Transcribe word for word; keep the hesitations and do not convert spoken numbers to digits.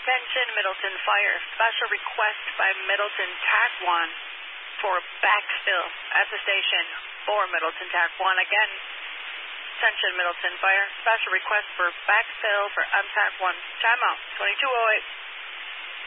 Attention, Middleton Fire. Special request by Middleton TAC one for backfill at the station for Middleton TAC one. Again, attention, Middleton Fire. Special request for backfill for M TAC one. Timeout, twenty-two oh eight.